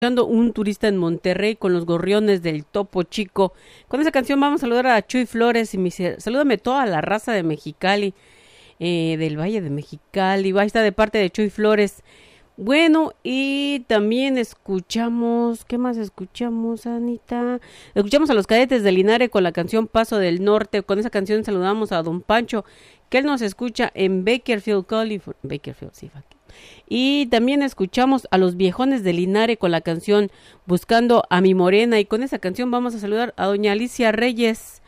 escuchando Un turista en Monterrey con los gorriones del Topo Chico. Con esa canción vamos a saludar a Chuy Flores y me dice, salúdame toda la raza de Mexicali, del Valle de Mexicali. Va a estar de parte de Chuy Flores. Bueno, y también escuchamos, ¿qué más escuchamos, Anita? Escuchamos a los Cadetes de Linares con la canción Paso del Norte. Con esa canción saludamos a Don Pancho, que él nos escucha en Bakersfield, California. Bakersfield, sí, y también escuchamos a los Viejones de Linares con la canción Buscando a mi Morena. Y con esa canción vamos a saludar a doña Alicia Reyes,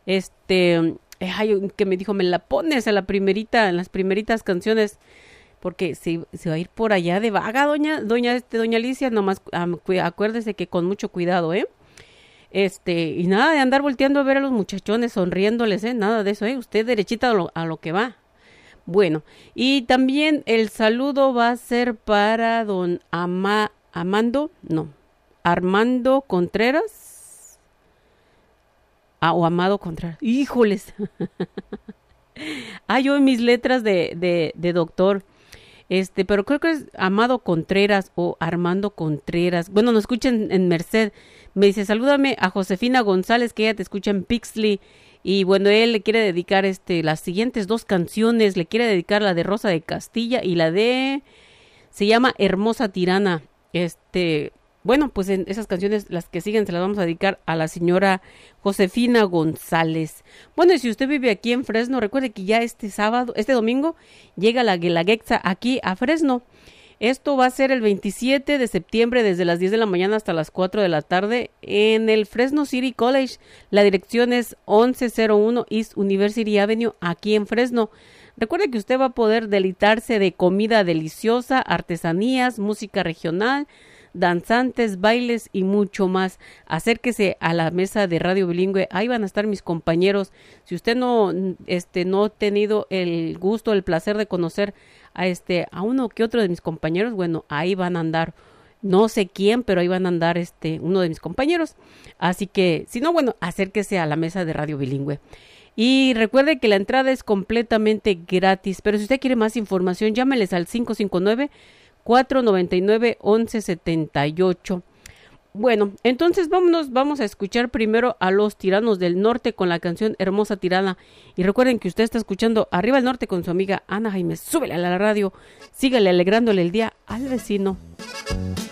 que me dijo, me la pones a la primerita, en las primeritas canciones, porque se va a ir por allá de vaga, doña Alicia, nomás acuérdese que con mucho cuidado, y nada de andar volteando a ver a los muchachones, sonriéndoles, nada de eso, usted derechita a lo que va. Bueno, y también el saludo va a ser para don Armando Contreras, o Amado Contreras, híjoles, yo en mis letras de doctor, pero creo que es Amado Contreras o Armando Contreras. Bueno, nos escuchan en Merced. Me dice, salúdame a Josefina González, que ella te escucha en Pixley. Y bueno, él le quiere dedicar las siguientes dos canciones. Le quiere dedicar la de Rosa de Castilla y se llama Hermosa Tirana. Bueno, pues en esas canciones, las que siguen, se las vamos a dedicar a la señora Josefina González. Bueno, y si usted vive aquí en Fresno, recuerde que ya este domingo, llega la Guelaguetza aquí a Fresno. Esto va a ser el 27 de septiembre desde las 10 de la mañana hasta las 4 de la tarde en el Fresno City College. La dirección es 1101 East University Avenue, aquí en Fresno. Recuerde que usted va a poder deleitarse de comida deliciosa, artesanías, música regional, danzantes, bailes y mucho más. Acérquese a la mesa de Radio Bilingüe, ahí van a estar mis compañeros. Si usted no ha tenido el gusto, el placer de conocer a uno que otro de mis compañeros, bueno, ahí van a andar, no sé quién, pero ahí van a andar uno de mis compañeros. Así que, si no, bueno, acérquese a la mesa de Radio Bilingüe. Y recuerde que la entrada es completamente gratis, pero si usted quiere más información, llámeles al 559-499-1178. Bueno, entonces vamos a escuchar primero a los Tiranos del Norte con la canción Hermosa Tirana. Y recuerden que usted está escuchando Arriba el Norte con su amiga Ana Jaime. Súbele a la radio, sígale alegrándole el día al vecino.